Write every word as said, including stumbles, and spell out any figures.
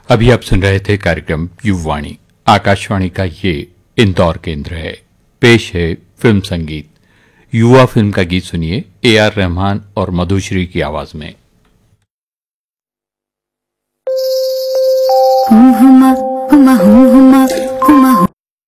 अभी आप सुन रहे थे कार्यक्रम युववाणी। आकाशवाणी का ये इंदौर केंद्र है। पेश है फिल्म संगीत। युवा फिल्म का गीत सुनिए ए आर रहमान और मधुश्री की आवाज में। हुमा हुमा हुमा